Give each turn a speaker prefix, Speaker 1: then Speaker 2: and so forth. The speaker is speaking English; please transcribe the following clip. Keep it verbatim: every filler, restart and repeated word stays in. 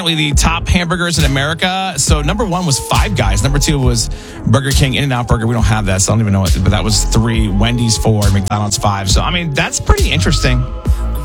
Speaker 1: The top hamburgers in America. So number one was Five Guys. Number two was Burger King, In-N-Out Burger. We don't have that, so I don't even know what, but that was three. Wendy's four, McDonald's five. So, I mean, that's pretty interesting.